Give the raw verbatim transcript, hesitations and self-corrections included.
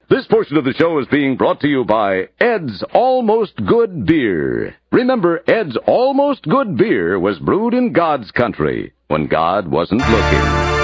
This portion of the show is being brought to you by Ed's Almost Good Beer. Remember, Ed's Almost Good Beer was brewed in God's country when God wasn't looking.